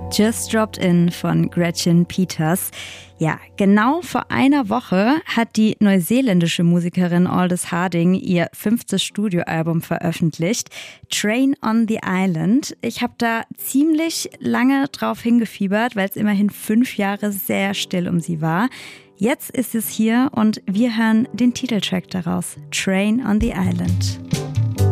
Just Dropped In von Gretchen Peters. Ja, genau vor einer Woche hat die neuseeländische Musikerin Aldous Harding ihr 5. Studioalbum veröffentlicht, Train on the Island. Ich habe da ziemlich lange drauf hingefiebert, weil es immerhin 5 Jahre sehr still um sie war. Jetzt ist es hier und wir hören den Titeltrack daraus, Train on the Island.